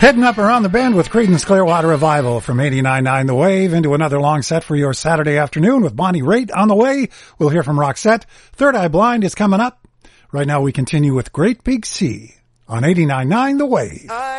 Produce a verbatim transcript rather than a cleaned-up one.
Heading up around the bend with Creedence Clearwater Revival from eighty-nine point nine The Wave into another long set for your Saturday afternoon with Bonnie Raitt on the way. We'll hear from Roxette. Third Eye Blind is coming up. Right now we continue with Great Big Sea on eighty-nine point nine The Wave. I